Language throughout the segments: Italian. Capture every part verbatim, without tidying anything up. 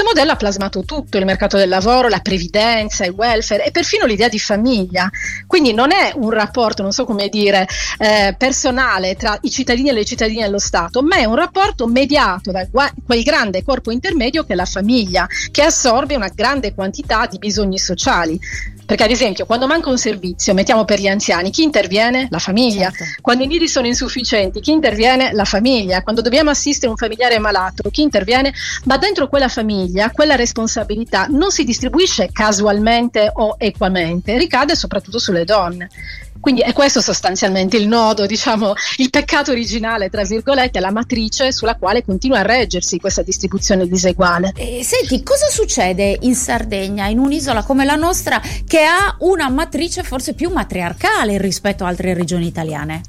questo modello ha plasmato tutto: il mercato del lavoro, la previdenza, il welfare e perfino l'idea di famiglia. Quindi non è un rapporto, non so come dire, eh, personale tra i cittadini e le cittadine dello Stato, ma è un rapporto mediato da quel grande corpo intermedio che è la famiglia, che assorbe una grande quantità di bisogni sociali. Perché ad esempio quando manca un servizio, mettiamo per gli anziani, chi interviene? La famiglia. Certo. Quando i nidi sono insufficienti, chi interviene? La famiglia. Quando dobbiamo assistere un familiare malato, chi interviene? Ma dentro quella famiglia, quella responsabilità non si distribuisce casualmente o equamente, ricade soprattutto sulle donne. Quindi è questo sostanzialmente il nodo, diciamo, il peccato originale, tra virgolette, la matrice sulla quale continua a reggersi questa distribuzione diseguale. Eh, senti, cosa succede in Sardegna, in un'isola come la nostra, che ha una matrice forse più matriarcale rispetto a altre regioni italiane?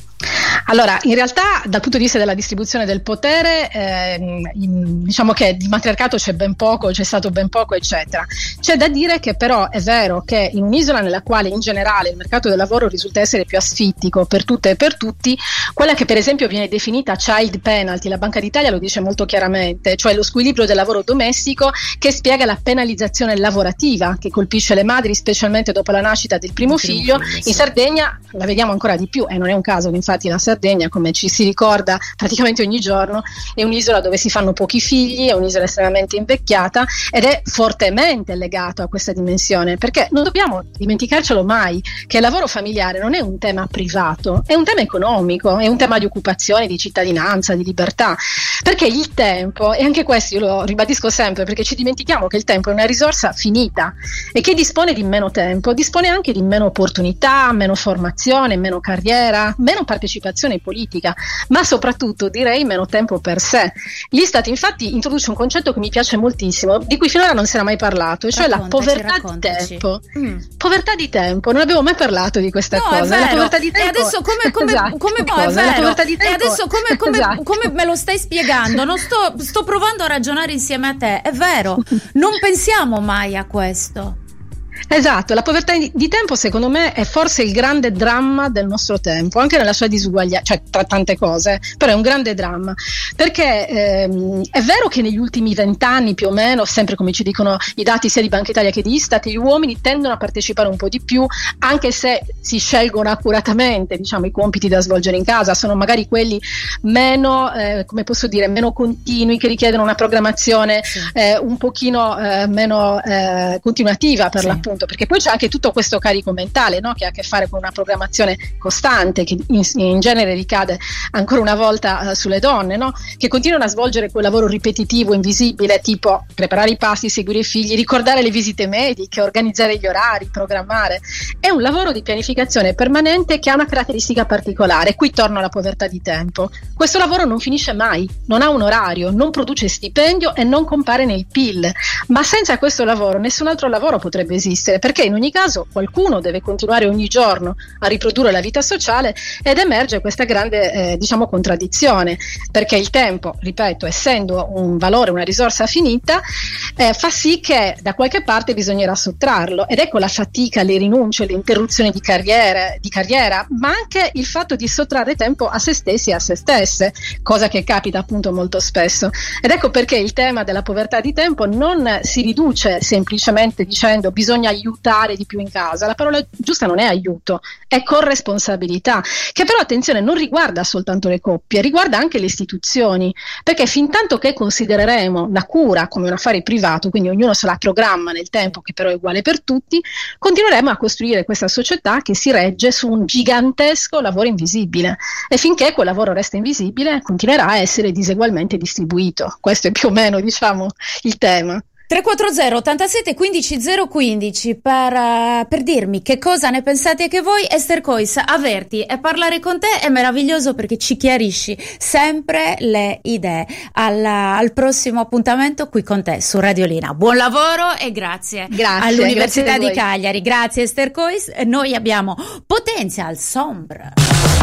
Allora, in realtà dal punto di vista della distribuzione del potere, eh, in, diciamo che di matriarcato c'è ben poco, c'è stato ben poco, eccetera. C'è da dire che però è vero che in un'isola nella quale in generale il mercato del lavoro risulta essere più asfittico per tutte e per tutti, quella che per esempio viene definita child penalty, la Banca d'Italia lo dice molto chiaramente, cioè lo squilibrio del lavoro domestico che spiega la penalizzazione lavorativa che colpisce le madri specialmente dopo la nascita del primo, primo figlio, figlio sì. In Sardegna la vediamo ancora di più e non è un caso che infatti la Sardegna, come ci si ricorda praticamente ogni giorno, è un'isola dove si fanno pochi figli, è un'isola estremamente invecchiata ed è fortemente legato a questa dimensione, perché non dobbiamo dimenticarcelo mai che il lavoro familiare non è un tema privato, è un tema economico, è un tema di occupazione, di cittadinanza, di libertà, perché il tempo, e anche questo io lo ribadisco sempre, perché ci dimentichiamo che il tempo è una risorsa finita e chi dispone di meno tempo dispone anche di meno opportunità, meno formazione, meno carriera, meno partecipazione politica, ma soprattutto direi meno tempo per sé. L'Istat infatti introduce un concetto che mi piace moltissimo, di cui finora non si era mai parlato, cioè la povertà raccontaci. di tempo. Mm. Povertà di tempo, non avevo mai parlato di questa no, cosa. La povertà di tempo. E adesso come come esatto, come no, cosa? è vero. La povertà di tempo. E adesso come come, esatto. come me lo stai spiegando? Non sto sto provando a ragionare insieme a te. È vero. Non pensiamo mai a questo. Esatto, la povertà di tempo secondo me è forse il grande dramma del nostro tempo, anche nella sua disuguaglianza, cioè tra tante cose, però è un grande dramma, perché ehm, è vero che negli ultimi vent'anni più o meno, sempre come ci dicono i dati sia di Banca Italia che di Istat, gli uomini tendono a partecipare un po' di più, anche se si scelgono accuratamente, diciamo, i compiti da svolgere in casa, sono magari quelli meno, eh, come posso dire, meno continui, che richiedono una programmazione sì. eh, un pochino eh, meno eh, continuativa per sì. l'appunto. Perché poi c'è anche tutto questo carico mentale, no? Che ha a che fare con una programmazione costante che in, in genere ricade ancora una volta uh, sulle donne, no? Che continuano a svolgere quel lavoro ripetitivo, invisibile, tipo preparare i pasti, seguire i figli, ricordare le visite mediche, organizzare gli orari, programmare. È un lavoro di pianificazione permanente che ha una caratteristica particolare. Qui torno alla povertà di tempo. Questo lavoro non finisce mai, non ha un orario, non produce stipendio e non compare nel P I L, ma senza questo lavoro nessun altro lavoro potrebbe esistere, perché in ogni caso qualcuno deve continuare ogni giorno a riprodurre la vita sociale ed emerge questa grande eh, diciamo contraddizione, perché il tempo, ripeto, essendo un valore, una risorsa finita, eh, fa sì che da qualche parte bisognerà sottrarlo, ed ecco la fatica, le rinunce, le interruzioni di carriere, di carriera, ma anche il fatto di sottrarre tempo a se stessi e a se stesse, cosa che capita appunto molto spesso. Ed ecco perché il tema della povertà di tempo non si riduce semplicemente dicendo bisogna aiutare di più in casa. La parola giusta non è aiuto, è corresponsabilità, che però attenzione non riguarda soltanto le coppie, riguarda anche le istituzioni, perché fin tanto che considereremo la cura come un affare privato, quindi ognuno se la programma nel tempo, che però è uguale per tutti, continueremo a costruire questa società che si regge su un gigantesco lavoro invisibile, e finché quel lavoro resta invisibile continuerà a essere disegualmente distribuito. Questo è più o meno, diciamo, il tema. tre quattro zero ottantasette quindici zero quindici per, uh, per dirmi che cosa ne pensate anche voi. Esther Cois, averti e parlare con te è meraviglioso perché ci chiarisci sempre le idee. Al, al prossimo appuntamento qui con te su Radiolina. Buon lavoro e grazie, grazie all'Università grazie di Cagliari. Grazie Esther Cois. Noi abbiamo Potenzial Sombra.